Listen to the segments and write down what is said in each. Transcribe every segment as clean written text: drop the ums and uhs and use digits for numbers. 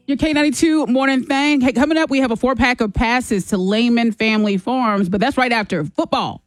Your K92 morning thing. Hey, coming up, we have a 4-pack of passes to Lehman Family Farms, but that's right after football.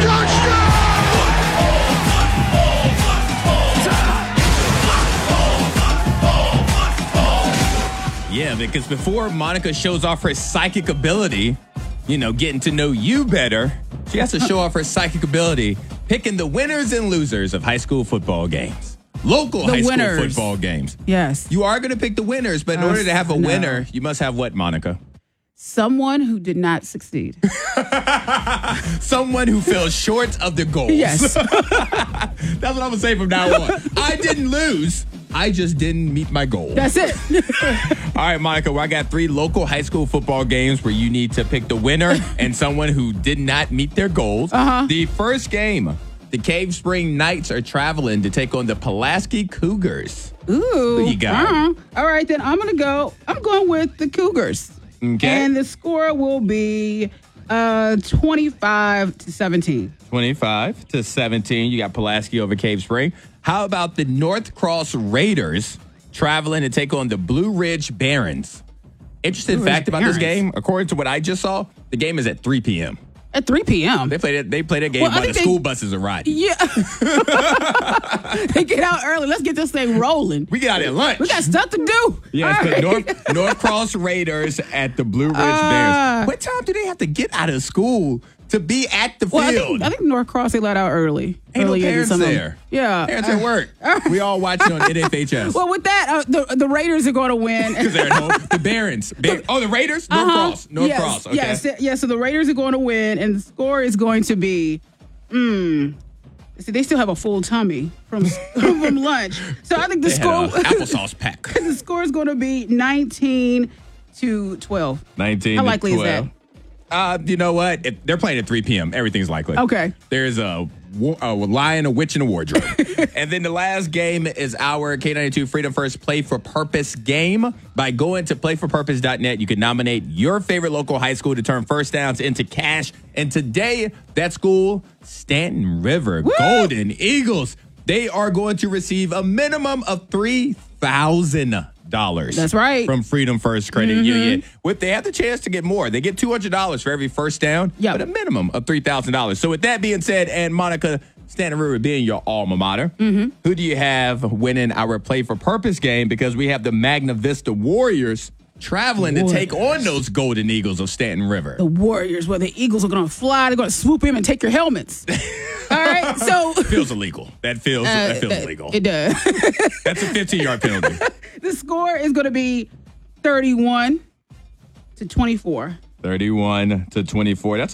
Yeah, because before Monica shows off her psychic ability, getting to know you better, she has to show off her psychic ability picking the winners and losers of high school football games. Local high school football games. Yes. You are going to pick the winners, but in order to have a winner, you must have what, Monica? Someone who did not succeed. Someone who fell short of the goals. Yes. That's what I'm going to say from now on. I didn't lose. I just didn't meet my goal. That's it. All right, Monica, well, I got 3 local high school football games where you need to pick the winner and someone who did not meet their goals. The first game, the Cave Spring Knights are traveling to take on the Pulaski Cougars. Ooh. Who you got? All right, then I'm going with the Cougars. Okay. And the score will be 25-17. 25-17. You got Pulaski over Cave Spring. How about the North Cross Raiders traveling to take on the Blue Ridge Barons? Interesting fact about this game, according to what I just saw, the game is at 3 p.m. At 3 p.m. They played that game while the school buses are riding. Yeah. They get out early. Let's get this thing rolling. We got at lunch. We got stuff to do. Yes, but North Cross Raiders at the Blue Ridge Barons. What time do they have to get out of school to be at the field? I think North Cross, they let out early. Ain't no parents there. Yeah. Parents at work. We all watching on NFHS. Well, with that, the Raiders are going to win. Because they're at home. The Barons. The Raiders? North Cross. North Cross. Okay. Yes, so the Raiders are going to win, and the score is going to be, see, they still have a full tummy from lunch. So I think the score... applesauce pack. The score is going to be 19-12. 19-12. How likely is that? You know what? If they're playing at 3 p.m., everything's likely. Okay. There's a lion, a witch, and a wardrobe. And then the last game is our K92 Freedom First Play for Purpose game. By going to playforpurpose.net, you can nominate your favorite local high school to turn first downs into cash. And today, that school, Stanton River Golden Eagles, they are going to receive a minimum of $3,000. That's right. From Freedom First Credit Union. They have the chance to get more. They get $200 for every first down, but a minimum of $3,000. So with that being said, and Monica, Stanton River being your alma mater, who do you have winning our Play for Purpose game? Because we have the Magna Vista Warriors traveling to take on those Golden Eagles of Stanton River. The Warriors, where the Eagles are going to fly, they're going to swoop in and take your helmets. All right, so... Feels illegal. That feels illegal. It does. That's a 15-yard penalty. The score is going to be 31-24. 31-24. That's